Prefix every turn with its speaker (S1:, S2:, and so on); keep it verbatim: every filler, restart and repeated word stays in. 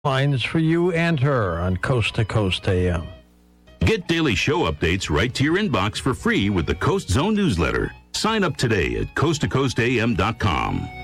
S1: Lines for you and her on Coast to Coast A M.
S2: Get daily show updates right to your inbox for free with the Coast Zone newsletter. Sign up today at coast to coast a m dot com.